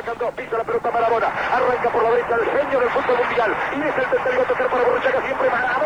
sacan dos, pisa la pelota Maradona, arranca por la derecha el genio del fútbol mundial, y es el tercero a tocar para Borruchaga, siempre Maradona.